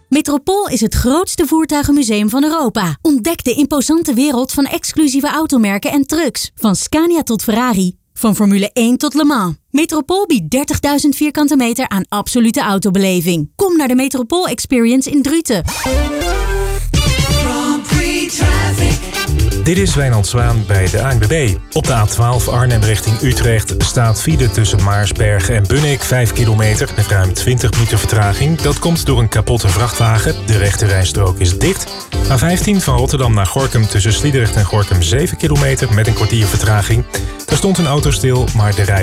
Metropool is het grootste voertuigenmuseum van Europa. Ontdek de imposante wereld van exclusieve automerken en trucks. Van Scania tot Ferrari. Van Formule 1 tot Le Mans. Metropool biedt 30.000 vierkante meter aan absolute autobeleving. Kom naar de Metropool Experience in Druten. Dit is Wijnand Zwaan bij de ANWB. Op de A12 Arnhem richting Utrecht staat file tussen Maarsbergen en Bunnik 5 kilometer met ruim 20 minuten vertraging. Dat komt door een kapotte vrachtwagen. De rechterrijstrook is dicht. A15 van Rotterdam naar Gorinchem tussen Sliedrecht en Gorinchem 7 kilometer met een kwartier vertraging. Daar stond een auto stil, maar de